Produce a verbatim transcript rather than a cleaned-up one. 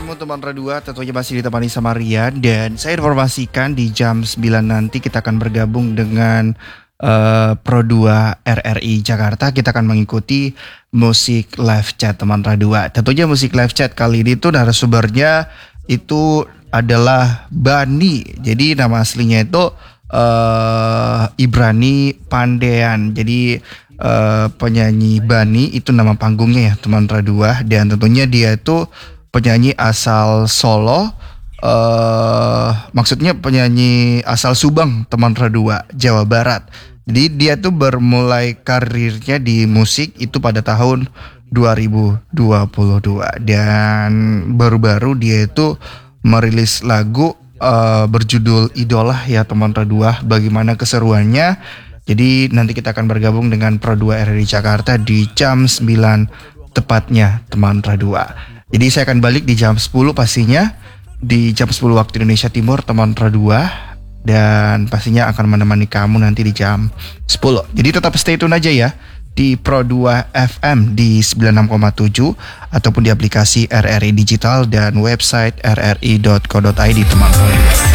kamu teman Radua, tentunya masih ditemani sama Rian. Dan saya informasikan di jam sembilan nanti kita akan bergabung dengan uh, Pro dua R R I Jakarta. Kita akan mengikuti musik live chat teman Radua. Tentunya musik live chat kali ini tuh narasumbernya itu adalah Bani. Jadi nama aslinya itu uh, Ibrani Pandean. Jadi uh, penyanyi Bani itu nama panggungnya ya teman Radua. Dan tentunya dia itu penyanyi asal Solo, uh, maksudnya penyanyi asal Subang, teman Radua, Jawa Barat. Jadi dia tuh bermulai karirnya di musik itu pada tahun dua ribu dua puluh dua dan baru-baru dia itu merilis lagu uh, berjudul Idola ya teman Radua. Bagaimana keseruannya? Jadi nanti kita akan bergabung dengan Pro dua R R I Jakarta di jam sembilan tepatnya teman Radua. Jadi saya akan balik di jam sepuluh pastinya, di jam sepuluh waktu Indonesia Timur teman Radua, dan pastinya akan menemani kamu nanti di jam sepuluh. Jadi tetap stay tune aja ya di Pro dua F M di sembilan puluh enam koma tujuh ataupun di aplikasi R R I Digital dan website r r i dot co dot i d teman Radua.